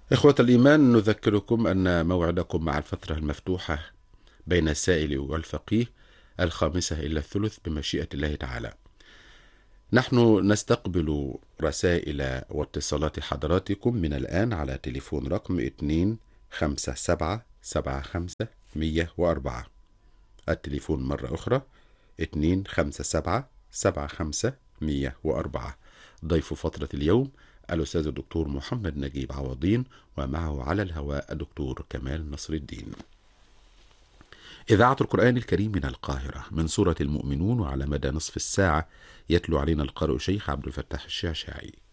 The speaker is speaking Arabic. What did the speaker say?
إخوة الإيمان، نذكركم أن موعدكم مع الفترة المفتوحة بين السائل والفقيه 1:55 بمشيئة الله تعالى. نحن نستقبل رسائل واتصالات حضراتكم من الآن على تليفون رقم 25775 104. التليفون مرة أخرى 25775 104. ضيف فترة اليوم الأستاذ الدكتور محمد نجيب عوضين، ومعه على الهواء الدكتور كمال نصر الدين. إذاعة القرآن الكريم من القاهرة، من سورة المؤمنون، وعلى مدى نصف الساعة يتلو علينا القارئ شيخ عبد الفتاح الشعشاعي.